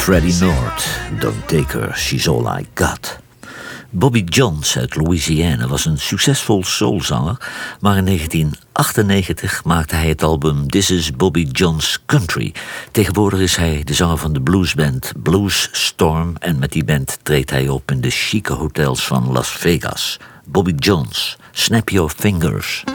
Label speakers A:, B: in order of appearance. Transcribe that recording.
A: Freddie North, Don't Take Her, She's All I Got. Bobby Jones uit Louisiana was een succesvol soulzanger, maar in 1998 maakte hij het album This is Bobby Jones Country. Tegenwoordig is hij de zanger van de bluesband Blues Storm en met die band treedt hij op in de chique hotels van Las Vegas. Bobby Jones, Snap Your Fingers.